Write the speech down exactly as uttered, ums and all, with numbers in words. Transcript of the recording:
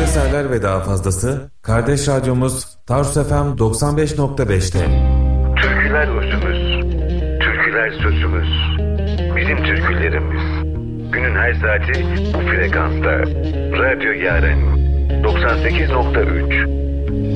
eserler ve daha fazlası kardeş radyomuz Tarsus F M doksan beş nokta beş'te. Türküler özümüz, türküler sözümüz, bizim türkülerimiz. Günün her saati bu frekansta. Radyo Yaren doksan sekiz nokta üç.